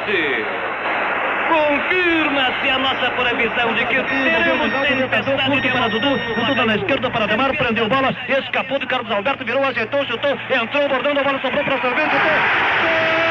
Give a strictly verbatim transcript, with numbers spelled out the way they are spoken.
Messi. Confirma-se a nossa previsão de que teremos tempestade de para Dudu, Dudu na esquerda para Demar, prendeu bola, escapou de Carlos Alberto, virou, ajeitou, chutou, entrou, bordando a bola, sobrou para o Sorvete, chutou.